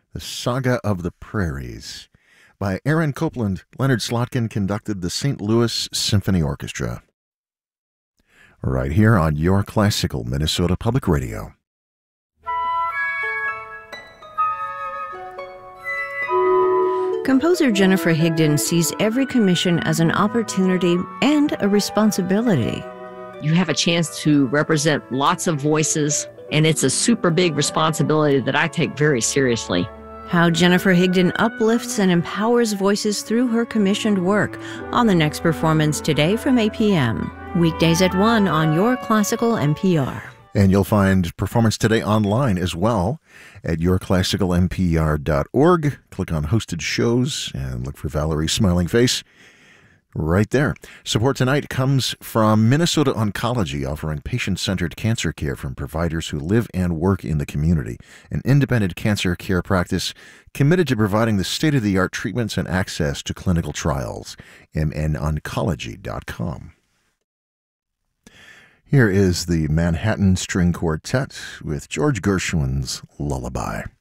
The Saga of the Prairies. By Aaron Copland, Leonard Slotkin conducted the St. Louis Symphony Orchestra. Right here on your classical Minnesota Public Radio. Composer Jennifer Higdon sees every commission as an opportunity and a responsibility. You have a chance to represent lots of voices, and it's a super big responsibility that I take very seriously. How Jennifer Higdon uplifts and empowers voices through her commissioned work on the next performance today from 8 p.m. Weekdays at 1 on your classical NPR. And you'll find Performance Today online as well at yourclassicalnpr.org. Click on Hosted Shows and look for Valerie's smiling face right there. Support tonight comes from Minnesota Oncology, offering patient-centered cancer care from providers who live and work in the community. An independent cancer care practice committed to providing the state-of-the-art treatments and access to clinical trials. mnoncology.com. Here is the Manhattan String Quartet with George Gershwin's Lullaby.